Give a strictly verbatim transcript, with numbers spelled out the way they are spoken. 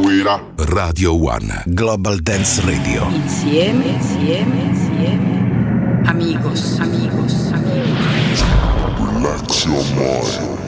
capoeira. Radio One Global Dance Radio. Insieme, insieme, insieme. Amigos, amigos, amigos. Relax your mind.